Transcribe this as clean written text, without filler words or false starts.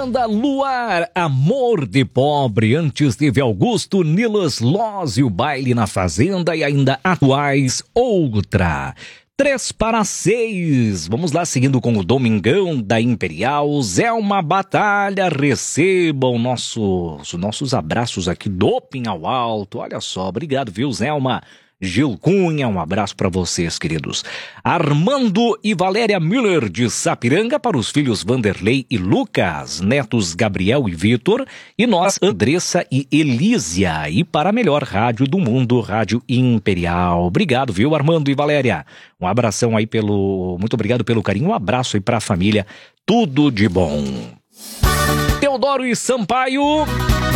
Banda Luar, Amor de Pobre. Antes teve Augusto, Nilas Loz e o Baile na Fazenda. E ainda Atuais, Outra. 3 para 6. Vamos lá, seguindo com o Domingão da Imperial. Zelma Batalha, recebam nossos abraços aqui do Pinhal Alto. Olha só, obrigado, viu, Zelma? Gil Cunha, um abraço para vocês, queridos. Armando e Valéria Müller de Sapiranga, para os filhos Vanderlei e Lucas, netos Gabriel e Vitor, e nós, Andressa e Elísia, e para a melhor rádio do mundo, Rádio Imperial. Obrigado, viu, Armando e Valéria? Um abração aí muito obrigado pelo carinho, um abraço aí para a família, tudo de bom. Teodoro e Sampaio...